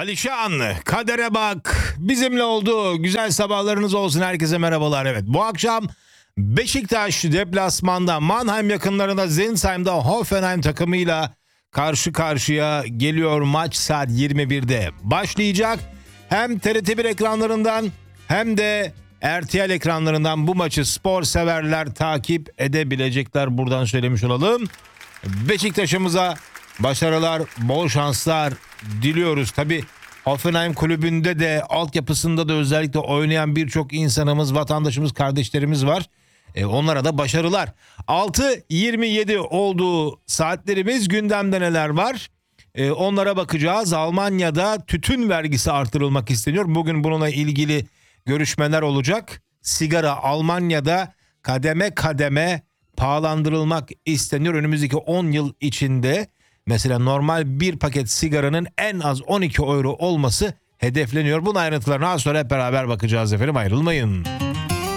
Alişan, kadere bak. Bizimle oldu. Güzel sabahlarınız olsun. Herkese merhabalar. Evet, bu akşam Beşiktaş deplasmanda Mannheim yakınlarında Zinsheim'da Hoffenheim takımıyla karşı karşıya geliyor. Maç saat 21'de başlayacak. Hem TRT1 ekranlarından hem de RTL ekranlarından bu maçı spor severler takip edebilecekler. Buradan söylemiş olalım. Beşiktaş'ımıza başarılar, bol şanslar diliyoruz. Tabii Hoffenheim kulübünde de altyapısında da özellikle oynayan birçok insanımız, vatandaşımız, kardeşlerimiz var. Onlara da başarılar. 6.27 olduğu saatlerimiz, gündemde neler var? Onlara bakacağız. Almanya'da tütün vergisi artırılmak isteniyor. Bugün bununla ilgili görüşmeler olacak. Sigara Almanya'da kademe kademe pahalandırılmak isteniyor. Önümüzdeki 10 yıl içinde mesela normal bir paket sigaranın en az 12 euro olması hedefleniyor. Bunun ayrıntılarına az sonra hep beraber bakacağız efendim. Ayrılmayın.